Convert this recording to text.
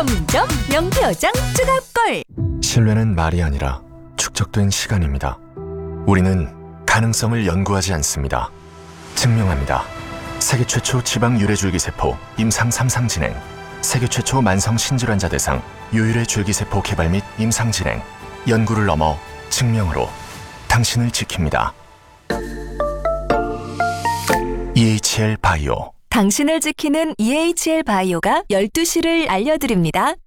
전문점 명표정 주갑골. 신뢰는 말이 아니라 축적된 시간입니다. 우리는 가능성을 연구하지 않습니다. 증명합니다. 세계 최초 지방 유래줄기세포 임상 3상 진행, 세계 최초 만성 신질환자 대상 유일의 줄기세포 개발 및 임상 진행, 연구를 넘어 증명으로 당신을 지킵니다. EHL 바이오. 당신을 지키는 EHL 바이오가 12시를 알려드립니다.